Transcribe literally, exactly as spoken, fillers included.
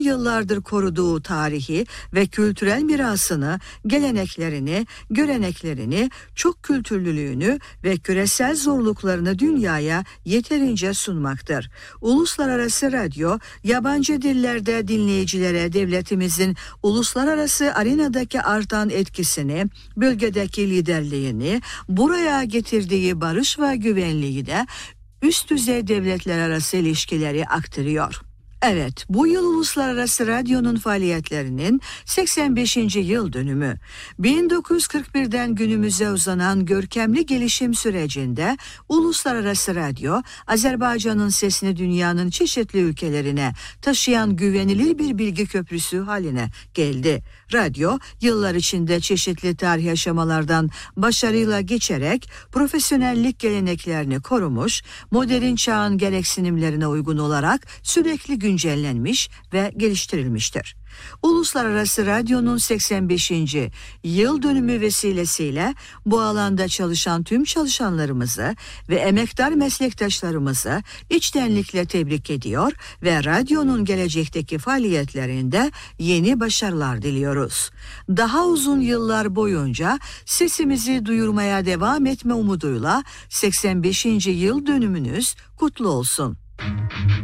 yıllardır koruduğu tarihi ve kültürel mirasını, geleneklerini, göreneklerini, çok kültürlülüğünü ve küresel zorluklarını dünyaya yeterince sunmaktır. Uluslararası Radyo, yabancı dillerde dinleyicilere devletimizin uluslararası arenadaki artan etkisini, bölgedeki liderliğini, buraya getirdiği barış ve güvenliği de üst düzey devletler arası ilişkileri aktarıyor. Evet, bu yıl Uluslararası Radyo'nun faaliyetlerinin seksen beşinci yıl dönümü. bin dokuz yüz kırk birden günümüze uzanan görkemli gelişim sürecinde Uluslararası Radyo, Azerbaycan'ın sesini dünyanın çeşitli ülkelerine taşıyan güvenilir bir bilgi köprüsü haline geldi. Radyo, yıllar içinde çeşitli tarih aşamalardan başarıyla geçerek profesyonellik geleneklerini korumuş, modern çağın gereksinimlerine uygun olarak sürekli güncellenmiş ve geliştirilmiştir. Uluslararası Radyo'nun seksen beşinci yıl dönümü vesilesiyle bu alanda çalışan tüm çalışanlarımızı ve emektar meslektaşlarımızı içtenlikle tebrik ediyor ve radyonun gelecekteki faaliyetlerinde yeni başarılar diliyoruz. Daha uzun yıllar boyunca sesimizi duyurmaya devam etme umuduyla seksen beşinci yıl dönümünüz kutlu olsun.